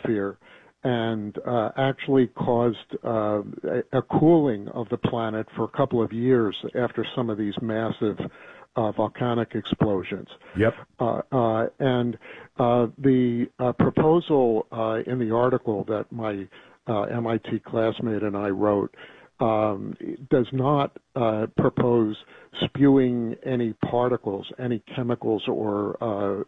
stratosphere and actually caused a cooling of the planet for a couple of years after some of these massive volcanic explosions. Yep. And the proposal in the article that my MIT classmate and I wrote does not propose spewing any particles, any chemicals or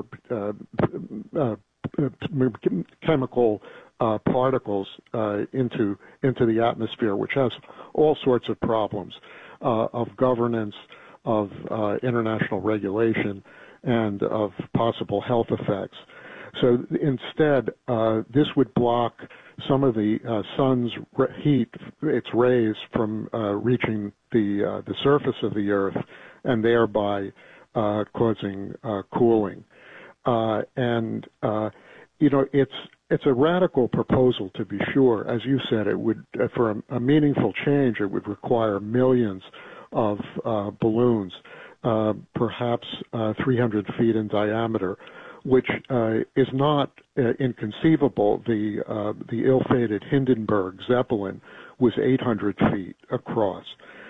chemical particles into the atmosphere, which has all sorts of problems of governance, of international regulation, and of possible health effects. So instead, this would block some of the sun's heat, its rays, from reaching the surface of the Earth, and thereby causing cooling. And it's a radical proposal, to be sure. As you said, it would, for a meaningful change, it would require millions of balloons, perhaps 300 feet in diameter, which is not inconceivable. The ill-fated Hindenburg Zeppelin was 800 feet across.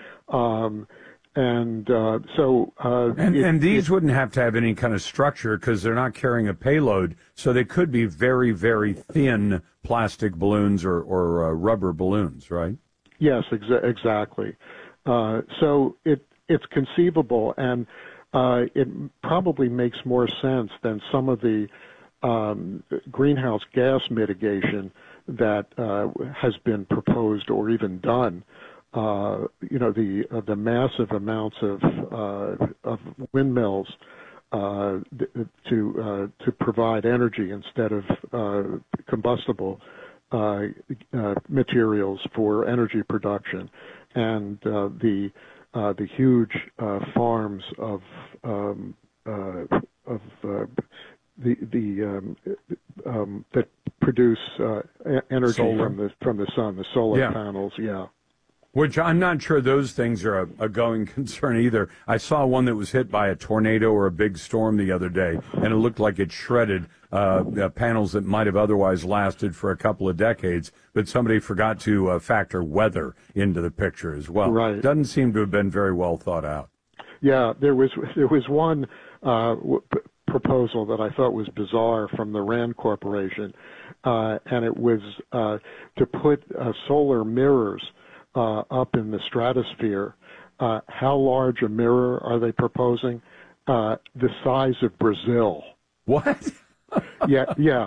And these wouldn't have to have any kind of structure because they're not carrying a payload, so they could be very, very thin plastic balloons or rubber balloons, right? Yes, exactly. So it's conceivable, and it probably makes more sense than some of the greenhouse gas mitigation that has been proposed or even done. The massive amounts of windmills to provide energy instead of combustible materials for energy production, and the huge farms of that produce energy from the sun, the solar panels. Yeah. Which I'm not sure those things are a going concern either. I saw one that was hit by a tornado or a big storm the other day, and it looked like it shredded panels that might have otherwise lasted for a couple of decades, but somebody forgot to factor weather into the picture as well. Right. Doesn't seem to have been very well thought out. Yeah, there was one proposal that I thought was bizarre from the RAND Corporation, and it was to put solar mirrors up in the stratosphere. How large a mirror are they proposing? The size of Brazil. What? Yeah.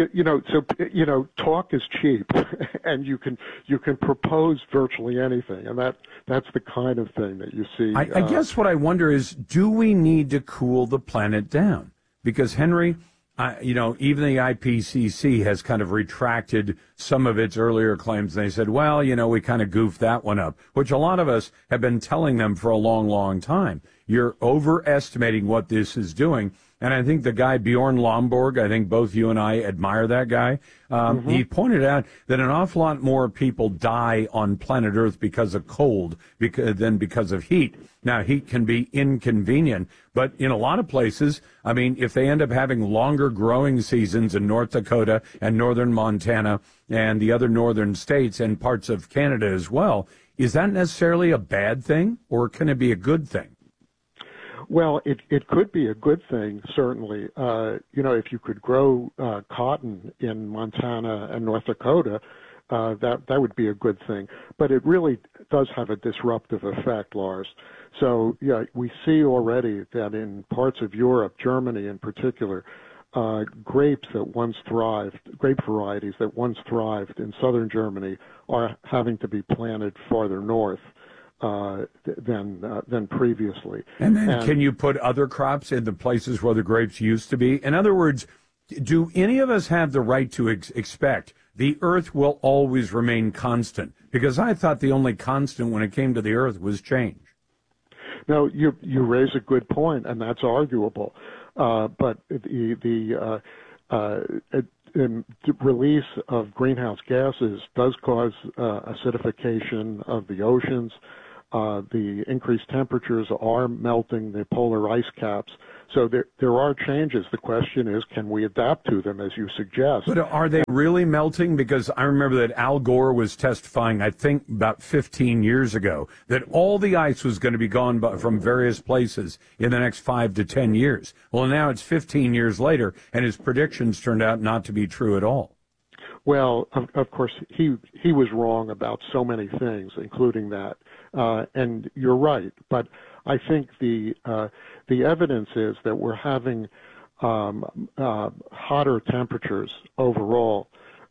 So talk is cheap, and you can propose virtually anything, and that's the kind of thing that you see. I guess what I wonder is, do we need to cool the planet down? Because Henry, even the IPCC has kind of retracted some of its earlier claims. They said, well, we kind of goofed that one up, which a lot of us have been telling them for a long, long time. You're overestimating what this is doing. And I think the guy, Bjorn Lomborg, I think both you and I admire that guy. He pointed out that an awful lot more people die on planet Earth because of cold than because of heat. Now, heat can be inconvenient, but in a lot of places, I mean, if they end up having longer growing seasons in North Dakota and northern Montana and the other northern states and parts of Canada as well, is that necessarily a bad thing, or can it be a good thing? Well, it could be a good thing, certainly. If you could grow cotton in Montana and North Dakota, that would be a good thing. But it really does have a disruptive effect, Lars. So, yeah, we see already that in parts of Europe, Germany in particular, grape varieties that once thrived in southern Germany are having to be planted farther north than previously. And then can you put other crops in the places where the grapes used to be? In other words, do any of us have the right to expect the Earth will always remain constant? Because I thought the only constant when it came to the Earth was change. No, you raise a good point, and that's arguable. But the release of greenhouse gases does cause acidification of the oceans. the increased temperatures are melting the polar ice caps. So there are changes. The question is, can we adapt to them, as you suggest? But are they really melting? Because I remember that Al Gore was testifying, I think about 15 years ago, that all the ice was going to be gone from various places in the next 5 to 10 years. Well, now it's 15 years later, and his predictions turned out not to be true at all. Well, of course, he was wrong about so many things, including that. And you're right. But I think the evidence is that we're having hotter temperatures overall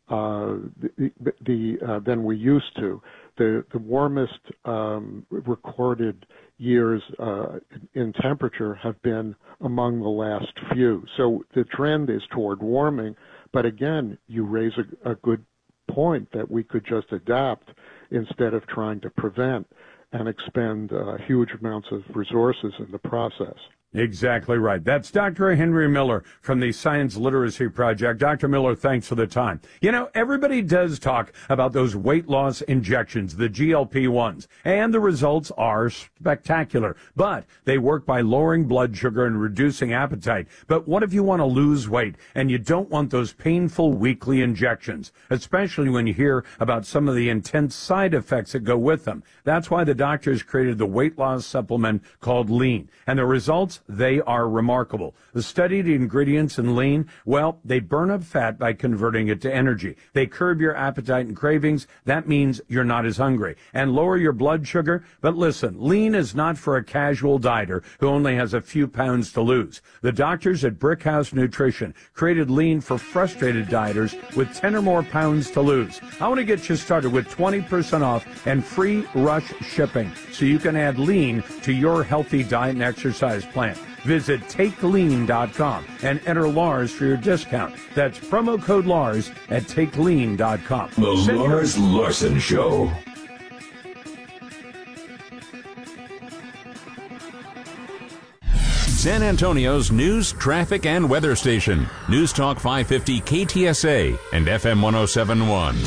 than we used to. The warmest recorded years in temperature have been among the last few. So the trend is toward warming. But again, you raise a good point that we could just adapt instead of trying to prevent and expend huge amounts of resources in the process. Exactly right. That's Dr. Henry Miller from the Science Literacy Project. Dr. Miller, thanks for the time. You know, everybody does talk about those weight loss injections, the GLP-1s, and the results are spectacular. But they work by lowering blood sugar and reducing appetite. But what if you want to lose weight and you don't want those painful weekly injections, especially when you hear about some of the intense side effects that go with them? That's why the doctors created the weight loss supplement called Lean. And the results, they are remarkable. The studied ingredients in Lean, well, they burn up fat by converting it to energy. They curb your appetite and cravings. That means you're not as hungry. And lower your blood sugar. But listen, Lean is not for a casual dieter who only has a few pounds to lose. The doctors at Brickhouse Nutrition created Lean for frustrated dieters with 10 or more pounds to lose. I want to get you started with 20% off and free rush shipping so you can add Lean to your healthy diet and exercise plan. Visit TakeLean.com and enter Lars for your discount. That's promo code Lars at TakeLean.com. The Lars Larson Show. San Antonio's news, traffic, and weather station. News Talk 550 KTSA and FM 1071.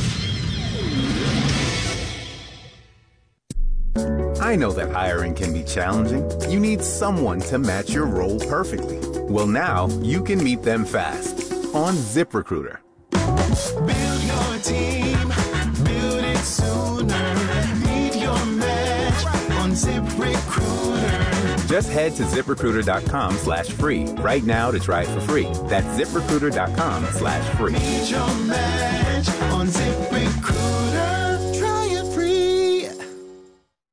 I know that hiring can be challenging. You need someone to match your role perfectly. Well, now you can meet them fast on ZipRecruiter. Build your team, build it sooner. Meet your match on ZipRecruiter. Just head to ZipRecruiter.com/free right now to try it for free. That's ZipRecruiter.com/free. Meet your match on ZipRecruiter.